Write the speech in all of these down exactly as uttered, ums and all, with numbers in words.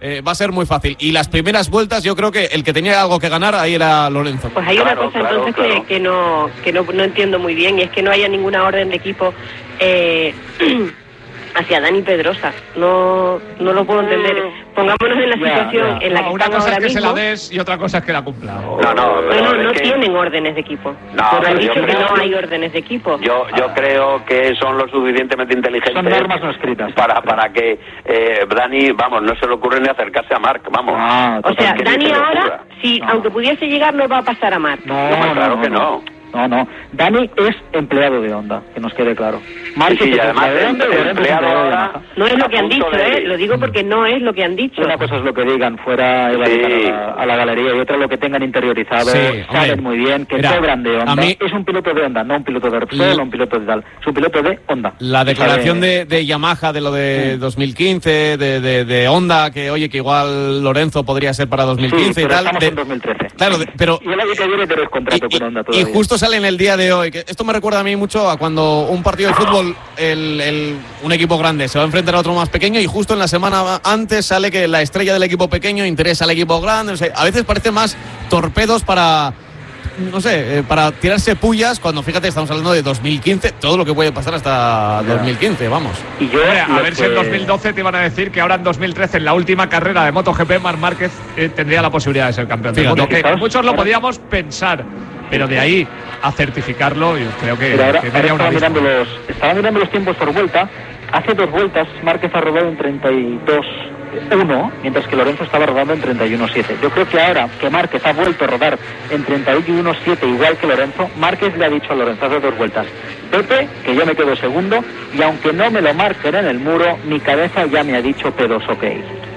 eh, va a ser muy fácil. Y las primeras vueltas, yo creo que el que tenía algo que ganar ahí era Lorenzo. Pues hay claro, una cosa claro, entonces claro. que, que, no, que no, no entiendo muy bien, y es que no haya ninguna orden de equipo eh, hacia Dani Pedrosa. No, no lo puedo entender. Pongámonos en la Ya, situación ya. en la que No, una estamos cosa ahora es que mismo. se la des y otra cosa es que la cumpla. No, no, No, pero no, es no que tienen órdenes de equipo. No, Pero han pero dicho yo que creo- no hay órdenes de equipo. Yo, yo creo que son lo suficientemente inteligentes Son normas no escritas. para para que eh, Dani, vamos, no se le ocurre ni acercarse a Marc, vamos. Ah, O sea, que ni Dani se le ahora, ocurra. si No. aunque pudiese llegar, no va a pasar a Marc. No, No, no, claro no, que no. no. No, no. Dani es empleado de Honda, que nos quede claro. Márquez Sí, sí, y es además empleado de Honda y el Lorenzo es empleado empleado de ahora- Yamaha. No es lo a que han punto dicho, de- ¿eh? Lo digo porque no es lo que han dicho. Una cosa es lo que digan fuera Eva, Sí. de cara a, la, a la galería, y otra lo que tengan interiorizado. Sí, Saben hombre. muy bien que Mira, cobran de Honda. a mí- Es un piloto de Honda, no un piloto de Repsol L- o un piloto de tal. Es un piloto de Honda. La declaración Sabe- de, de Yamaha de lo de dos mil quince, de, de, de Honda, que oye, que igual Lorenzo podría ser para dos mil quince Sí, y pero tal. estamos de- en dos mil trece. Claro, de- pero... Y el año que viene tenés contrato Y, con Honda y- todavía. y justo sale en el día de hoy, que esto me recuerda a mí mucho a cuando un partido de fútbol, el, el- un equipo grande se va a enfrentar a otro más pequeño, y justo en la semana antes sale que la estrella del equipo pequeño interesa al equipo grande. O sea, a veces parece más torpedos para, no sé, eh, para tirarse pullas, cuando fíjate, estamos hablando de dos mil quince, todo lo que puede pasar hasta Ya. dos mil quince, vamos. Y yo, Hombre, a lo ver si que- en dos mil doce te iban a decir que ahora en dos mil trece, en la última carrera de MotoGP, Marc Márquez eh, tendría la posibilidad de ser campeón del Fíjate, mundo. Que quizás muchos lo ahora- podíamos pensar, pero de ahí a certificarlo, yo creo que, Pero ahora, que ahora tenía una estaba, vista. mirando los, estaba mirando los tiempos por vuelta. Hace dos vueltas Márquez ha rodado en treinta y dos uno, mientras que Lorenzo estaba rodando en treinta y uno siete. Yo creo que ahora que Márquez ha vuelto a rodar en treinta y uno siete igual que Lorenzo, Márquez le ha dicho a Lorenzo hace dos vueltas: Pepe, que yo me quedo segundo, y aunque no me lo marquen en el muro, mi cabeza ya me ha dicho P dos ok.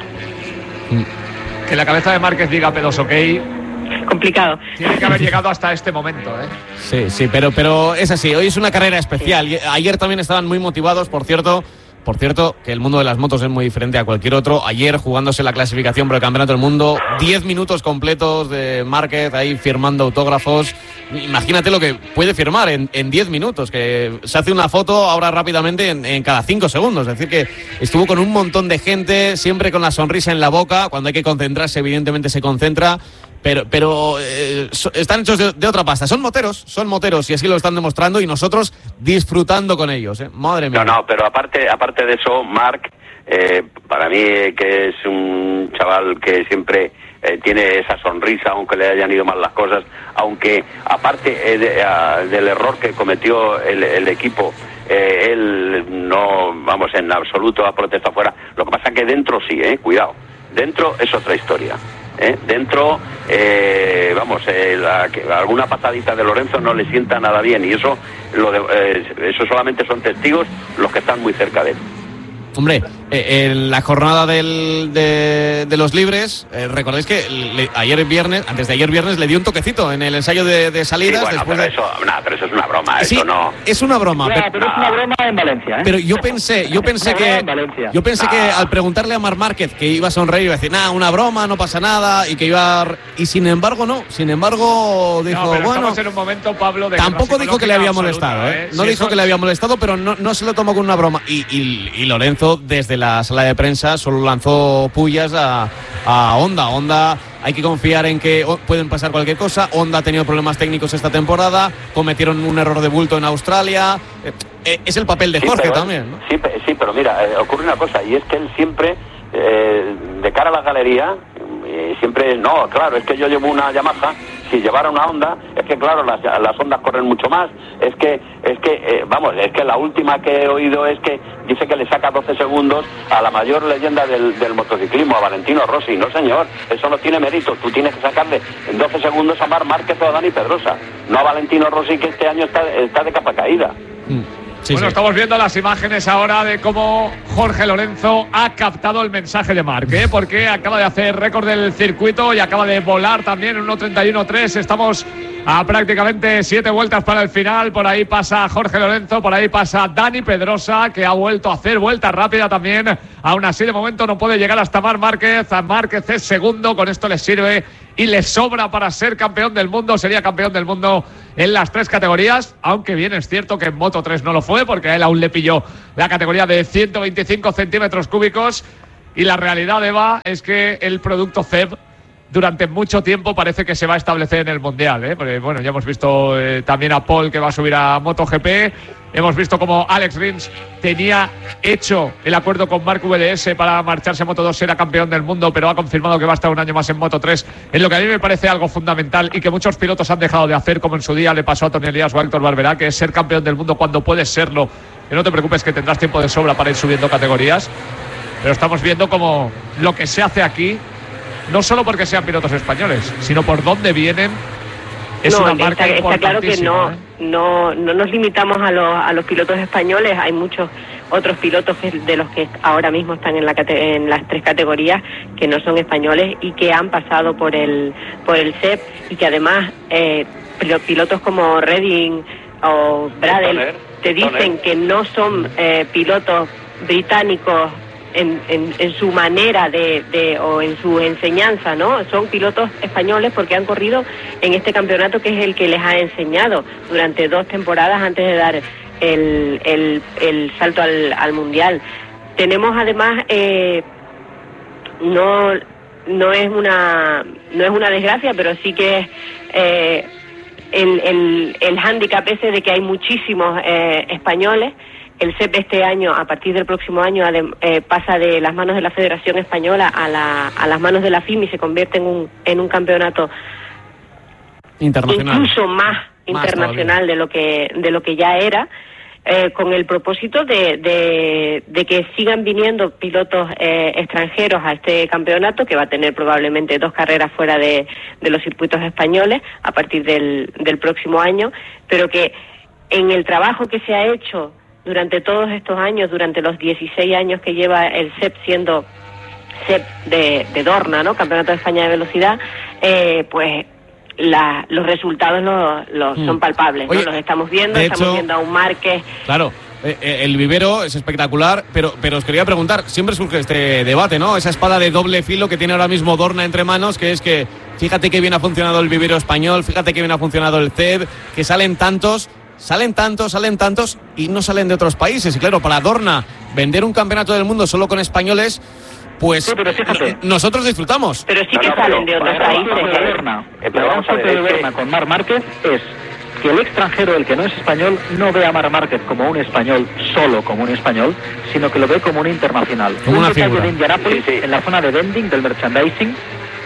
Que la cabeza de Márquez diga P dos ok, Complicado. tiene que haber llegado hasta este momento, ¿eh? Sí, sí, pero, pero es así, hoy es una carrera especial. Y ayer también estaban muy motivados, por cierto. Por cierto, que el mundo de las motos es muy diferente a cualquier otro. Ayer, jugándose la clasificación por el Campeonato del Mundo, diez minutos completos de Márquez ahí firmando autógrafos. Imagínate lo que puede firmar en en diez minutos, que se hace una foto ahora rápidamente en, en cada cinco segundos. Es decir, que estuvo con un montón de gente, siempre con la sonrisa en la boca. Cuando hay que concentrarse, evidentemente se concentra. Pero, pero eh, so, están hechos de, de otra pasta. Son moteros, son moteros, y así lo están demostrando, y nosotros disfrutando con ellos, ¿eh? Madre mía. No, no, pero aparte aparte de eso, Marc, eh, para mí eh, que es un chaval que siempre eh, tiene esa sonrisa, aunque le hayan ido mal las cosas, aunque aparte eh, de, a, del error que cometió el, el equipo, eh, él no, vamos, en absoluto ha protestado fuera. Lo que pasa es que dentro sí, eh, cuidado, dentro es otra historia. ¿Eh? Dentro, eh, vamos, eh, la, que alguna patadita de Lorenzo no le sienta nada bien, y eso, lo de, eh, eso solamente son testigos los que están muy cerca de él. Hombre, eh, en la jornada del, de, de los libres, eh, recordáis que le, ayer viernes, antes de ayer viernes, le dio un toquecito en el ensayo de, de salidas. Sí, bueno, después pero, de... eso, nah, pero eso es una broma, Sí, eso no... es una broma. Ya, pero, pero es una broma en Valencia, ¿eh? pero yo pensé, yo pensé Una broma que, en Valencia. yo pensé que Ah. al preguntarle a Marc Márquez que iba a sonreír, iba a decir, nada, una broma, no pasa nada, y que iba a... Y sin embargo, no. Sin embargo, dijo, No, pero bueno... estamos en un momento, Pablo, de Tampoco dijo que le había psicológica molestado, absoluta, ¿eh? No Si dijo eso- que le había molestado, pero no, no se lo tomó con una broma. Y, y, y Lorenzo, desde la sala de prensa, solo lanzó pullas a, a Honda. Honda, hay que confiar en que oh, pueden pasar cualquier cosa. Honda ha tenido problemas técnicos esta temporada, cometieron un error de bulto en Australia. Eh, eh, es el papel de Sí, Jorge pero- también, ¿no? Sí, pe- sí, pero mira, eh, ocurre una cosa, y es que él siempre, eh, de cara a la galería, eh, siempre, no, claro, es que yo llevo una Yamaha, si llevara una Honda, es que claro, las, las Hondas corren mucho más, es que, es que, eh, vamos, es que la última que he oído es que dice que le saca doce segundos a la mayor leyenda del, del motociclismo, a Valentino Rossi. No, señor, eso no tiene mérito, tú tienes que sacarle en doce segundos a Marc Márquez o a Dani Pedrosa, no a Valentino Rossi, que este año está, está de capa caída. Mm. Sí, bueno, sí. estamos viendo las imágenes ahora de cómo Jorge Lorenzo ha captado el mensaje de Marc, ¿eh? Porque acaba de hacer récord del circuito y acaba de volar también en uno treinta y uno tres. Estamos a prácticamente siete vueltas para el final. Por ahí pasa Jorge Lorenzo, por ahí pasa Dani Pedrosa, que ha vuelto a hacer vuelta rápida también. Aún así, de momento no puede llegar hasta Marc Márquez. A Márquez es segundo, con esto le sirve y le sobra para ser campeón del mundo. Sería campeón del mundo en las tres categorías, aunque bien es cierto que en Moto tres no lo fue, porque a él aún le pilló la categoría de ciento veinticinco centímetros cúbicos. Y la realidad, Eva, es que el producto C E B durante mucho tiempo parece que se va a establecer en el Mundial, ¿eh? Porque, bueno, ya hemos visto eh, también a Paul, que va a subir a MotoGP. Hemos visto como Alex Rins tenía hecho el acuerdo con Marc V D S para marcharse a Moto dos, era campeón del mundo, pero ha confirmado que va a estar un año más en Moto tres, en lo que a mí me parece algo fundamental y que muchos pilotos han dejado de hacer, como en su día le pasó a Tony Elías o a Héctor Barberá, que es ser campeón del mundo cuando puedes serlo. Que no te preocupes, que tendrás tiempo de sobra para ir subiendo categorías. Pero estamos viendo como lo que se hace aquí, no solo porque sean pilotos españoles, sino por dónde vienen, es no, una marca está, está claro que no, ¿eh? no, no nos limitamos a los, a los pilotos españoles. Hay muchos otros pilotos que, de los que ahora mismo están en, la, en las tres categorías, que no son españoles y que han pasado por el por el C E P, y que además eh, pilotos como Redding o Bradel te dicen que no son eh, pilotos británicos En, en, en su manera de, de o en su enseñanza, ¿no? Son pilotos españoles porque han corrido en este campeonato, que es el que les ha enseñado durante dos temporadas antes de dar el, el, el salto al, al mundial. Tenemos además eh, no no es una no es una desgracia, pero sí que es eh, el, el, el hándicap ese de que hay muchísimos eh, españoles. El C E P este año, a partir del próximo año, eh, pasa de las manos de la Federación Española a, la, a las manos de la F I M y se convierte en un, en un campeonato internacional, incluso más, más internacional de lo que de lo que ya era, eh, con el propósito de, de, de que sigan viniendo pilotos eh, extranjeros a este campeonato, que va a tener probablemente dos carreras fuera de, de los circuitos españoles a partir del, del próximo año, pero que en el trabajo que se ha hecho durante todos estos años, durante los dieciséis años que lleva el C E P siendo C E P de, de Dorna, ¿no? Campeonato de España de Velocidad, eh, pues la, los resultados los, los mm. son palpables. Oye, ¿no? Los estamos viendo, estamos hecho, viendo a un Márquez. Claro, eh, eh, el vivero es espectacular, pero, pero os quería preguntar, siempre surge este debate, ¿no? Esa espada de doble filo que tiene ahora mismo Dorna entre manos, que es que fíjate que bien ha funcionado el vivero español, fíjate que bien ha funcionado el C E P, que salen tantos... Salen tantos, salen tantos y no salen de otros países. Y claro, para Dorna vender un campeonato del mundo solo con españoles, pues sí, pero fíjate, nosotros disfrutamos. Pero sí que no, no, salen pero, de otros países. De Dorna, el gran salto de Dorna con Marc Márquez es que el extranjero, el que no es español, no ve a Marc Márquez como un español, solo como un español, sino que lo ve como un internacional. Como un una detalle figura. de Indianápolis, sí, sí. En la zona de vending del merchandising,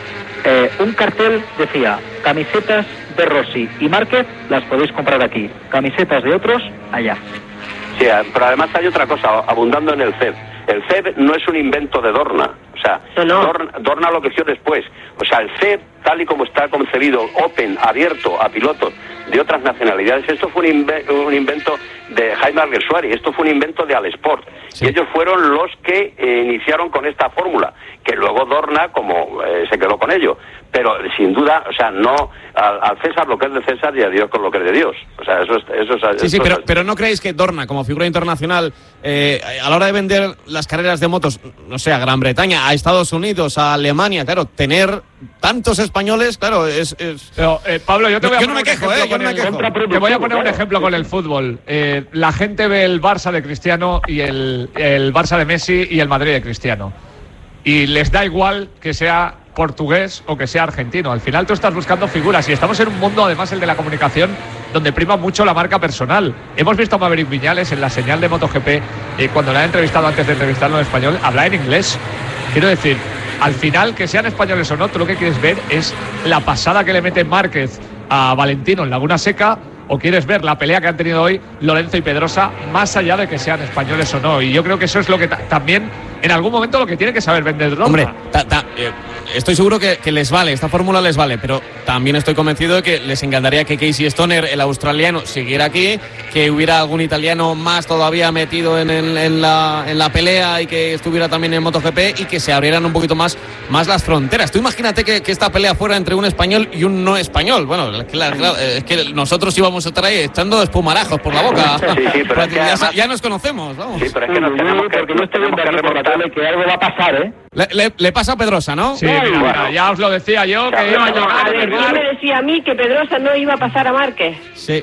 eh, un cartel decía: camisetas de Rossi y Márquez las podéis comprar aquí, camisetas de otros allá. Sí, pero además hay otra cosa, abundando en el C E P. El C E P no es un invento de Dorna, o sea, no, no. Dorna, Dorna lo que hizo después. O sea, el C E P, tal y como está concebido, open, abierto a pilotos de otras nacionalidades, esto fue un, inve un invento de Jaime Alguersuari, esto fue un invento de Alesport. Sí. Y ellos fueron los que eh, iniciaron con esta fórmula, que luego Dorna como eh, se quedó con ello. Pero sin duda, o sea, no al, al César lo que es de César y a Dios con lo que es de Dios. O sea, eso es... Eso es sí, sí, pero, pero ¿no creéis que Dorna, como figura internacional, eh, a la hora de vender las carreras de motos, no sé, a Gran Bretaña, a Estados Unidos, a Alemania, claro, tener tantos españoles, claro, es... es... Pero, eh, Pablo, yo te voy a yo poner no me quejo, eh, yo no me quejo. Te voy a poner un ejemplo con el fútbol. Eh, la gente ve el Barça de Cristiano y el, el Barça de Messi y el Madrid de Cristiano. Y les da igual que sea portugués o que sea argentino. Al final tú estás buscando figuras y estamos en un mundo, además el de la comunicación, donde prima mucho la marca personal. Hemos visto a Maverick Viñales en la señal de MotoGP, eh, cuando le han entrevistado antes de entrevistarlo en español, habla en inglés. Quiero decir, al final, que sean españoles o no, tú lo que quieres ver es la pasada que le mete Márquez a Valentino en Laguna Seca, o quieres ver la pelea que han tenido hoy Lorenzo y Pedrosa, más allá de que sean españoles o no. Y yo creo que eso es lo que también, en algún momento, lo que tiene que saber vender Dorna. Hombre, ta, ta, eh, estoy seguro que, que les vale, esta fórmula les vale, pero también estoy convencido de que les encantaría que Casey Stoner, el australiano, siguiera aquí, que hubiera algún italiano más todavía metido en, el, en, la, en la pelea y que estuviera también en MotoGP y que se abrieran un poquito más, más las fronteras. Tú imagínate que, que esta pelea fuera entre un español y un no español. Bueno, claro, claro, es que nosotros íbamos a estar ahí echando espumarajos por la boca. Sí, sí, pero es que ya, además... ya nos conocemos, vamos. Sí, pero es que nos tenemos que, nos tenemos que remontar, que algo va a pasar, ¿eh? Le, le, le pasa a Pedrosa, ¿no? Sí, mira, bueno. mira, ya os lo decía yo, que no, no, a ver, ¿quién me decía a mí que Pedrosa no iba a pasar a Márquez? Sí.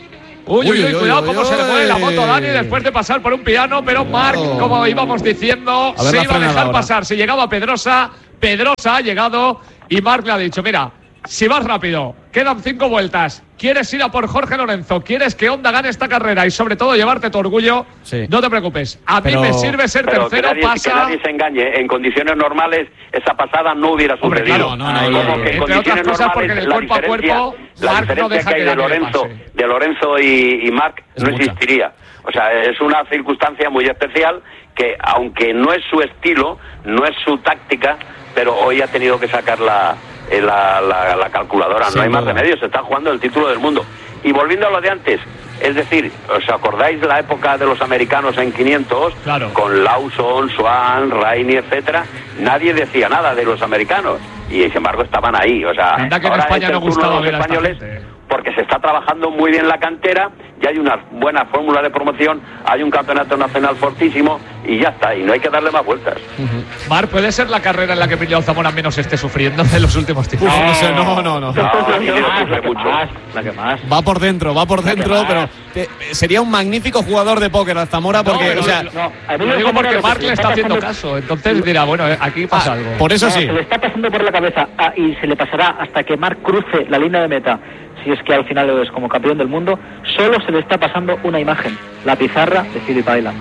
Uy, uy, uy, cuidado uy, cómo uy, se le mueve la moto a Dani uy. después de pasar por un piano, pero Marc, como íbamos diciendo, A ver se la iba a frenada dejar ahora. pasar. Si llegaba Pedrosa, Pedrosa ha llegado y Marc le ha dicho, mira, si vas rápido, quedan cinco vueltas, quieres ir a por Jorge Lorenzo, quieres que Honda gane esta carrera y sobre todo llevarte tu orgullo, Sí. no te preocupes. A Pero- mí me sirve ser Pero que tercero, nadie, que pasa... nadie se engañe. En condiciones normales, esa pasada no hubiera Hombre, sucedido. claro, no, no, Como no, que en entre otras condiciones cosas porque normales, del la cuerpo a diferencia- cuerpo, la Marc no diferencia deja que hay que de Dani le Lorenzo, pase. de Lorenzo y, y Marc Es no mucha. existiría. O sea, es una circunstancia muy especial que, aunque no es su estilo, no es su táctica, pero hoy ha tenido que sacar la, eh, la, la, la calculadora. Sin no hay más duda. remedio, se está jugando el título del mundo. Y volviendo a lo de antes, es decir, ¿os acordáis la época de los americanos en quinientos? Claro. Con Lawson, Swan, Rainey, etcétera, nadie decía nada de los americanos y sin embargo estaban ahí. O sea, Anda que en ahora España es el no turno gustaba de ver los a esta españoles gente. porque se está trabajando muy bien la cantera y hay una buena fórmula de promoción, hay un campeonato nacional fortísimo y ya está, y no hay que darle más vueltas. Marc, ¿puede ser la carrera en la que Emilio Alzamora menos esté sufriendo en los últimos tiempos? Uf, no sé, no, no, no. No, aquí La no que más, sufre la que mucho. más, la que más. Va por dentro, va por La que dentro, más. pero te- sería un magnífico jugador de póker Zamora porque, No, o sea, no, No, a mí Lo me digo gusta porque lo que Marc se le está está haciendo pasando- caso. Entonces dirá, bueno, eh, aquí pasa ah, algo. por eso No, sí. se le está pasando por la cabeza ah, y se le pasará hasta que Marc cruce la línea de meta. Si es que al final lo es como campeón del mundo, solo se le está pasando una imagen, la pizarra de Phillip Island.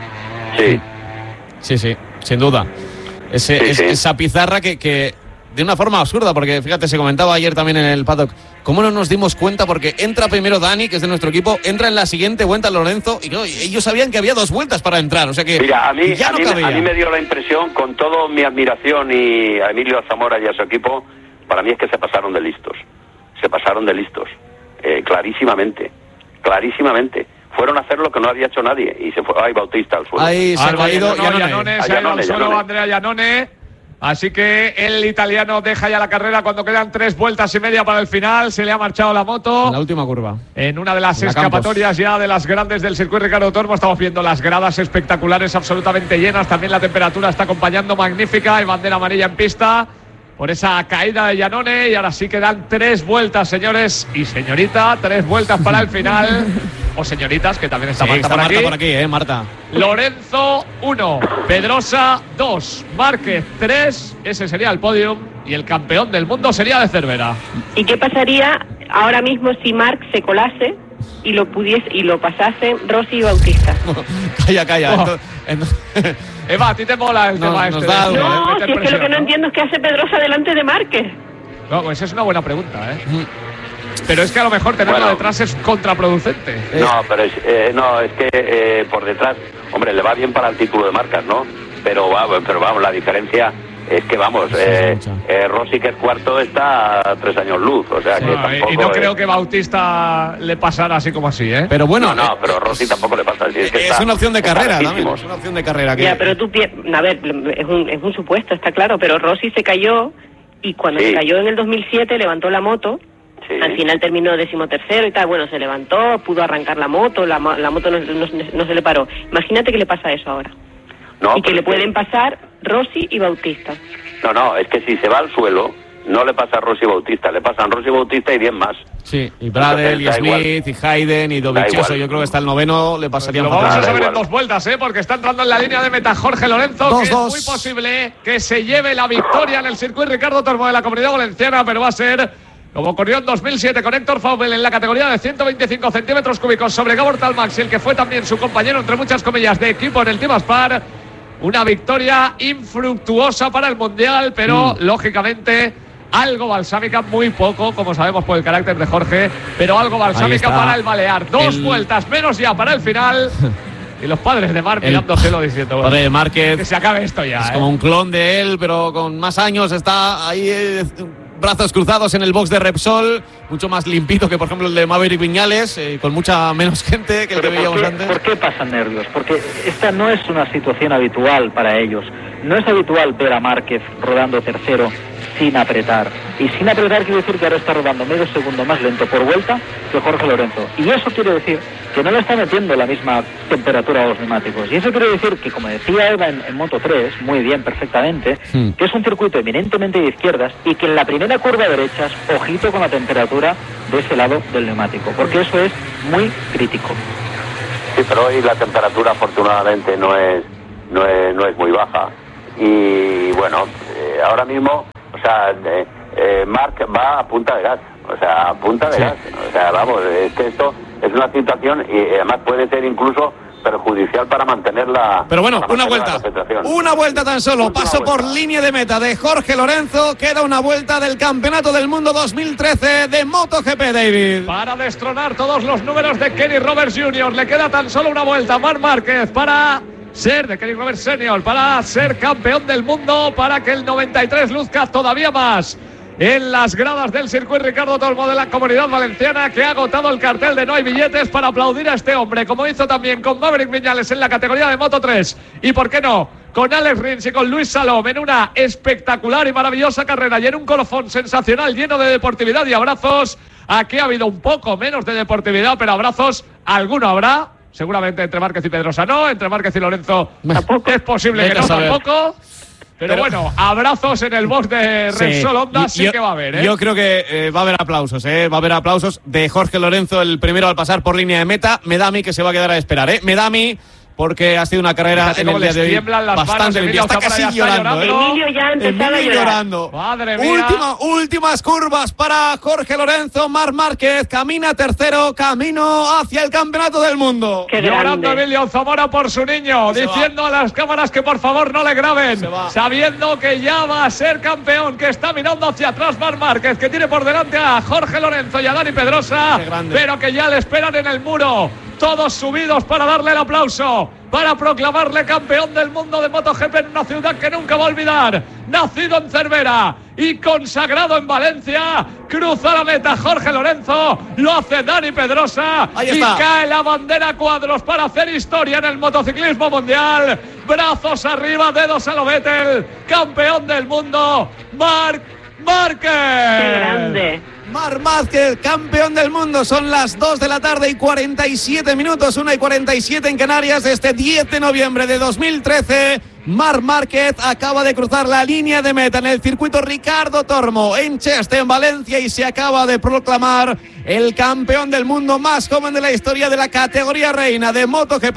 Sí. Sí, sí, sin duda. Ese, Sí, es- sí. Esa pizarra que, que de una forma absurda, porque fíjate, se comentaba ayer también en el paddock, ¿cómo no nos dimos cuenta? Porque entra primero Dani, que es de nuestro equipo, entra en la siguiente vuelta Lorenzo, y claro, ellos sabían que había dos vueltas para entrar, o sea que Mira, a mí, ya a, no mí, cabía. a mí me dio la impresión, con toda mi admiración y a Emilio Zamora y a su equipo, para mí es que se pasaron de listos. Se pasaron de listos. Eh, clarísimamente. Clarísimamente. Fueron a hacer lo que no había hecho nadie y se fue. Ay, Bautista al suelo. Ahí se ha Alba caído Iannone, Iannone. Iannone, A se ha ido al Iannone, suelo Iannone. Andrea Iannone. Así que el italiano deja ya la carrera cuando quedan tres vueltas y media para el final. Se le ha marchado la moto. En la última curva. En una de las La escapatorias ya de las grandes del circuito Ricardo Tormo, estamos viendo las gradas espectaculares absolutamente llenas. También la temperatura está acompañando magnífica. Hay bandera amarilla en pista por esa caída de Iannone. Y ahora sí quedan tres vueltas, señores y señorita. Tres vueltas para el final. O señoritas, que también está Sí, Marta está por Marta aquí. por aquí, eh, Marta. Lorenzo uno, Pedrosa dos, Márquez tres, ese sería el podium y el campeón del mundo sería de Cervera. ¿Y qué pasaría ahora mismo si Marc se colase y lo pudiese y lo pasase Rossi y Bautista? Calla, calla. Oh. Entonces- entonces- Eva, ¿a ti te mola el Nos- tema nos este? da de- algo, de ¿eh? No, meter si es que lo presión, que no ¿no? entiendo es qué hace Pedrosa delante de Márquez. No, pues es una buena pregunta, ¿eh? Pero es que a lo mejor tenerlo Bueno. detrás es contraproducente. No, pero es, eh, no, es que eh, por detrás, hombre, le va bien para el título de marcas, ¿no? Pero, va, pero vamos, la diferencia es que, vamos, Sí, eh, mucha. eh, Rossi, que es cuarto, está a tres años luz, o sea que No, tampoco y no es- creo que Bautista le pasara así como así, ¿eh? Pero bueno, No, no, pero Rossi tampoco le pasa. Si es, que es está- una opción de está carrera también. lejísimos. Es una opción de carrera. Que... Ya, pero tú, pi- a ver, es un, es un supuesto, está claro, pero Rossi se cayó y cuando Sí. se cayó en el dos mil siete levantó la moto. Sí. Al final terminó decimotercero y tal, bueno, se levantó, pudo arrancar la moto, la, mo- la moto no, no- no se le paró. Imagínate que le pasa eso ahora. No, y que pero le es pueden pasar Rossi y Bautista. No, no, es que si se va al suelo, no le pasa a Rossi Bautista, le pasan Rossi Bautista y diez más. Sí, y Bradel, y Da igual. Smith, y Hayden, y Da Dovizioso, igual. yo creo que está el noveno, le pasaría Lo fatal. vamos a da saber en igual. dos vueltas, ¿eh? Porque está entrando en la línea de meta Jorge Lorenzo, Dos, que dos. es muy posible que se lleve la victoria en el circuito Ricardo Tormo de la Comunidad Valenciana, pero va a ser como ocurrió en dos mil siete con Héctor Faubel en la categoría de ciento veinticinco centímetros cúbicos sobre Gabor Talmax, el que fue también su compañero, entre muchas comillas, de equipo en el Team Aspar. Una victoria infructuosa para el Mundial, pero lógicamente algo balsámica, muy poco, como sabemos por el carácter de Jorge, pero algo balsámica está. para el Balear. Dos El- vueltas menos ya para el final. Y los padres de Mar El mirándoselo diciendo, bueno, Padre de Márquez que se acabe esto ya. es ¿eh? como un clon de él, pero con más años. Está ahí, eh, brazos cruzados en el box de Repsol, mucho más limpito que, por ejemplo, el de Maverick Viñales, eh, con mucha menos gente que el que Pero veíamos ¿por qué, antes. ¿por qué pasan nervios? Porque esta no es una situación habitual para ellos. No es habitual ver a Márquez rodando tercero sin apretar. Y sin apretar quiere decir que ahora está rodando medio segundo más lento por vuelta que Jorge Lorenzo. Y eso quiere decir que no le está metiendo la misma temperatura a los neumáticos. Y eso quiere decir que, como decía Eva en, en Moto tres, muy bien, perfectamente, hmm. que es un circuito eminentemente de izquierdas y que en la primera curva derechas, ojito con la temperatura de ese lado del neumático, porque eso es muy crítico. Sí, pero hoy la temperatura afortunadamente no es, no es, no es muy baja. Y bueno, eh, ahora mismo, o sea, eh, eh, Marc va a punta de gas, o sea, a punta de sí. gas. O sea, vamos, es que esto es una situación y además puede ser incluso perjudicial para mantener la... Pero bueno, una vuelta, una vuelta tan solo, Última paso vuelta. por línea de meta de Jorge Lorenzo, queda una vuelta del Campeonato del Mundo dos mil trece de MotoGP, David. Para destronar todos los números de Kenny Roberts junior, le queda tan solo una vuelta a Marc Márquez para... ser de Kenny Roberts senior, para ser campeón del mundo, para que el noventa y tres luzca todavía más en las gradas del circuito Ricardo Tormo de la Comunidad Valenciana, que ha agotado el cartel de no hay billetes para aplaudir a este hombre, como hizo también con Maverick Viñales en la categoría de Moto tres, y por qué no, con Alex Rins y con Luis Salom en una espectacular y maravillosa carrera y en un colofón sensacional lleno de deportividad y abrazos. Aquí ha habido un poco menos de deportividad, pero abrazos alguno habrá. Seguramente entre Márquez y Pedrosa no, entre Márquez y Lorenzo tampoco. Es posible que no tampoco. Pero, pero bueno, abrazos en el box de Repsol sí, Honda sí yo, que va a haber, ¿eh? Yo creo que eh, va a haber aplausos, ¿eh? Va a haber aplausos de Jorge Lorenzo, el primero al pasar por línea de meta. Me da a mí que se va a quedar a esperar, ¿eh? Me da a mí porque ha sido una carrera en el día de hoy bastante limpia. Está casi llorando, ¿eh? Emilio ya ha empezado a llorar. llorando. Madre mía. Última, últimas curvas para Jorge Lorenzo. Marc Márquez camina tercero, camino hacia el Campeonato del Mundo. Qué llorando Emilio Zamora por su niño, se diciendo va. a las cámaras que por favor no le graben, sabiendo que ya va a ser campeón, que está mirando hacia atrás Marc Márquez, que tiene por delante a Jorge Lorenzo y a Dani Pedrosa, pero que ya le esperan en el muro. Todos subidos para darle el aplauso, para proclamarle campeón del mundo de MotoGP en una ciudad que nunca va a olvidar. Nacido en Cervera y consagrado en Valencia, cruza la meta Jorge Lorenzo, lo hace Dani Pedrosa y cae la bandera a cuadros para hacer historia en el motociclismo mundial. Brazos arriba, dedos a lo Vettel, campeón del mundo, Marc Márquez. ¡Qué grande! Marc Márquez, campeón del mundo. Son las dos de la tarde y cuarenta y siete minutos, una y cuarenta y siete en Canarias. Este diez de noviembre de dos mil trece, Marc Márquez acaba de cruzar la línea de meta en el circuito Ricardo Tormo en Cheste, en Valencia, y se acaba de proclamar el campeón del mundo más joven de la historia de la categoría reina de MotoGP.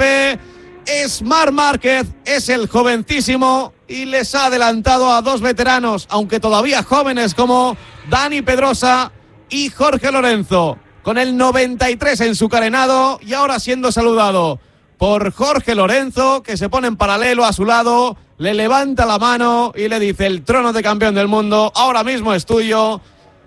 Es Marc Márquez, es el jovencísimo y les ha adelantado a dos veteranos, aunque todavía jóvenes, como Dani Pedrosa y Jorge Lorenzo, con el noventa y tres en su carenado, y ahora siendo saludado por Jorge Lorenzo, que se pone en paralelo a su lado, le levanta la mano y le dice: el trono de campeón del mundo ahora mismo es tuyo.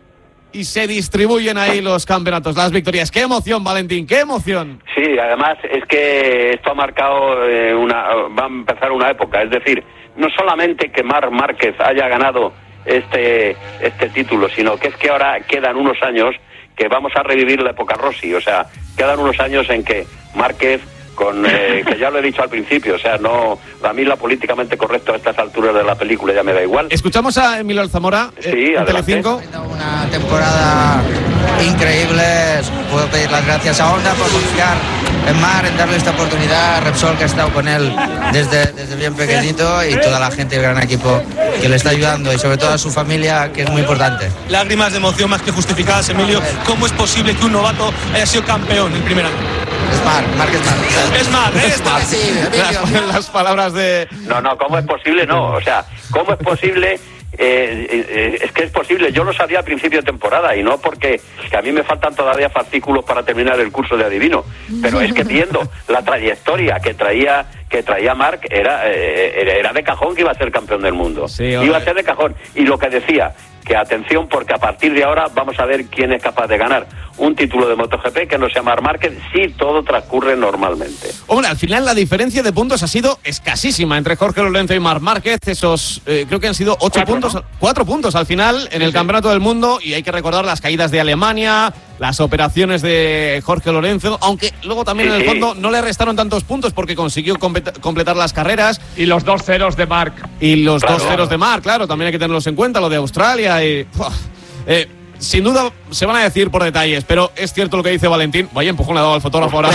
Y se distribuyen ahí los campeonatos, las victorias. ¡Qué emoción, Valentín! ¡Qué emoción! Sí, además es que esto ha marcado eh, una, va a empezar una época. Es decir, no solamente que Marc Márquez haya ganado este este título, sino que es que ahora quedan unos años que vamos a revivir la época Rossi. O sea, quedan unos años en que Márquez, con eh, que ya lo he dicho al principio, o sea, no, a mí la políticamente correcto a estas alturas de la película ya me da igual. Escuchamos a Emilio Alzamora, eh, sí, en Telecinco. Una temporada increíble. Puedo pedir las gracias a Honda por confiar en Marc, en darle esta oportunidad, a Repsol, que ha estado con él desde, desde bien pequeñito, y toda la gente del gran equipo que le está ayudando, y sobre todo a su familia, que es muy importante. Lágrimas de emoción más que justificadas, Emilio. ¿Cómo es posible que un novato haya sido campeón el primer año? Es Marc, Marc es Marc. Es Marc, es Marc. Sí, Emilio. Las, las palabras de... No, no, ¿cómo es posible? No, o sea, ¿cómo es posible? Eh, eh, es que es posible. Yo lo sabía al principio de temporada, y no porque que a mí me faltan todavía fascículos para terminar el curso de adivino, pero es que viendo la trayectoria que traía que traía Marc, era, eh, era de cajón que iba a ser campeón del mundo. Sí, iba a ser de cajón. Y lo que decía, que atención, porque a partir de ahora vamos a ver quién es capaz de ganar un título de MotoGP que no sea Marc Márquez, si todo transcurre normalmente. Hombre, al final la diferencia de puntos ha sido escasísima entre Jorge Lorenzo y Marc Márquez. Esos, eh, creo que han sido ocho cuatro, puntos, ¿no? cuatro puntos al final en sí, el sí. Campeonato del Mundo, y hay que recordar las caídas de Alemania, las operaciones de Jorge Lorenzo, aunque luego también sí, en el fondo sí. no le restaron tantos puntos porque consiguió completar las carreras. Y los dos ceros de Marc. Y los claro, dos ceros de Marc, claro, también hay que tenerlos en cuenta, lo de Australia y... Eh, sin duda se van a decir por detalles, pero es cierto lo que dice Valentín. Vaya empujón le ha dado al fotógrafo ahora,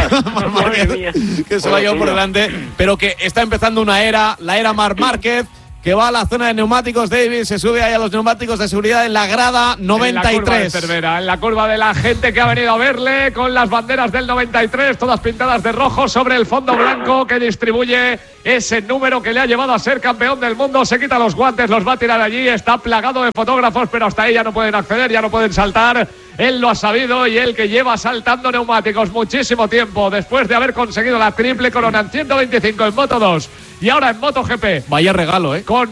que se lo ha llevado por delante, pero que está empezando una era, la era Marc Márquez, que va a la zona de neumáticos. David se sube ahí a los neumáticos de seguridad en la grada noventa y tres. En la curva de Cervera, en la curva de la gente que ha venido a verle con las banderas del noventa y tres, todas pintadas de rojo sobre el fondo blanco que distribuye ese número que le ha llevado a ser campeón del mundo. Se quita los guantes, los va a tirar allí, está plagado de fotógrafos, pero hasta ahí ya no pueden acceder, ya no pueden saltar. Él lo ha sabido y él que lleva saltando neumáticos muchísimo tiempo después de haber conseguido la triple corona en ciento veinticinco en Moto dos y ahora en MotoGP. Vaya regalo, ¿eh? Con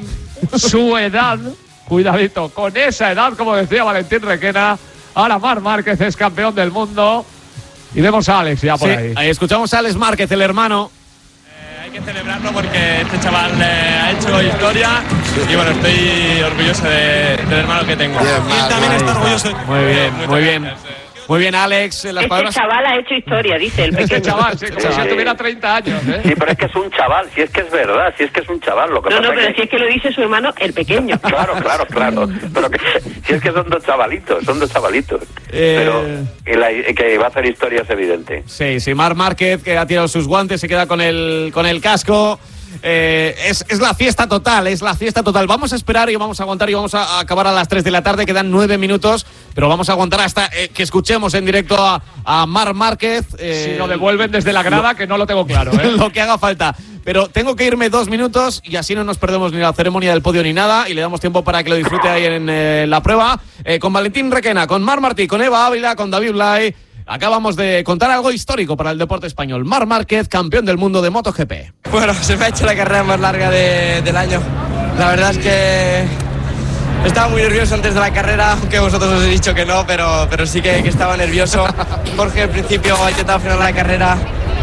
su edad, cuidadito, con esa edad, como decía Valentín Requena, ahora Marc Márquez es campeón del mundo. Y vemos a Alex ya por sí, ahí. ahí escuchamos a Alex Márquez, el hermano. Hay que celebrarlo porque este chaval eh, ha hecho historia y bueno, estoy orgulloso de, del hermano que tengo. Bien, y él también está orgulloso. Muy bien, muy bien. Muy bien, Alex. Las este palabras... chaval ha hecho historia, dice el pequeño. Este chaval, sí, como Sí. si tuviera treinta años, ¿eh? Sí, pero es que es un chaval, si es que es verdad, si es que es un chaval. Lo que No, pasa no, pero que... si es que lo dice su hermano, el pequeño. Claro, claro, claro. Pero que, si es que son dos chavalitos, son dos chavalitos. Eh... Pero que, la, que va a hacer historia es evidente. Sí, sí, Marc Márquez, que ha tirado sus guantes, se queda con el, con el casco. Eh, es, es la fiesta total, es la fiesta total. Vamos a esperar y vamos a aguantar y vamos a, a acabar a las tres de la tarde. Quedan nueve minutos, pero vamos a aguantar hasta eh, que escuchemos en directo a, a Marc Márquez. Eh, Si lo devuelven desde la grada, lo, que no lo tengo claro, ¿eh? Lo que haga falta. Pero tengo que irme dos minutos y así no nos perdemos ni la ceremonia del podio ni nada y le damos tiempo para que lo disfrute ahí en eh, la prueba. Eh, con Valentín Requena, con Marc Martí, con Eva Ávila, con David Blay. Acabamos de contar algo histórico para el deporte español. Marc Márquez, campeón del mundo de MotoGP. Bueno, se me ha hecho la carrera más larga de, del año. La verdad es que estaba muy nervioso antes de la carrera, aunque vosotros os he dicho que no, pero, pero sí que, que estaba nervioso. Jorge al principio ha intentado frenar la carrera.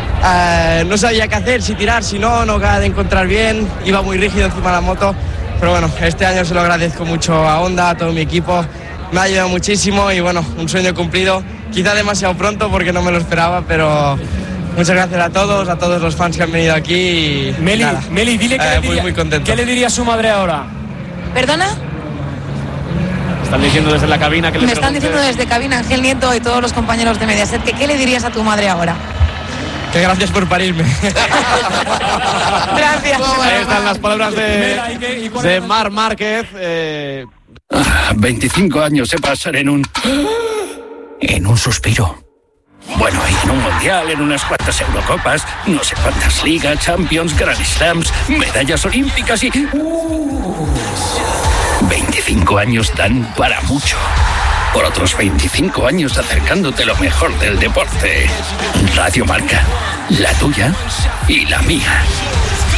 Eh, no sabía qué hacer, si tirar, si no, no acaba de encontrar bien. Iba muy rígido encima de la moto. Pero bueno, este año se lo agradezco mucho a Honda, a todo mi equipo. Me ha ayudado muchísimo y bueno, un sueño cumplido. Quizá demasiado pronto porque no me lo esperaba, pero muchas gracias a todos, a todos los fans que han venido aquí. Y Meli, nada, Meli, dile que eh, le muy, diría, muy contento. ¿Qué le diría a su madre ahora? ¿Perdona? Están diciendo desde la cabina que le Me están pregunte. diciendo desde cabina Ángel Nieto y todos los compañeros de Mediaset que ¿qué le dirías a tu madre ahora? Que gracias por parirme. Gracias. Ahí están las palabras de, de Marc Márquez. Eh... Ah, veinticinco años se pasan en un... en un suspiro. Bueno, y en un mundial, en unas cuantas Eurocopas, no sé cuántas ligas, Champions, Grand Slams, medallas olímpicas y... Uh, veinticinco años dan para mucho. Por otros veinticinco años acercándote lo mejor del deporte. Radio Marca, la tuya y la mía.